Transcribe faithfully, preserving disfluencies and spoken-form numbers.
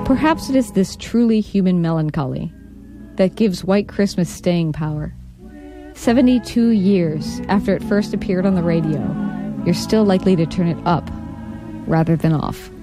Perhaps it is this truly human melancholy that gives White Christmas staying power. seventy-two years after it first appeared on the radio, you're still likely to turn it up rather than off.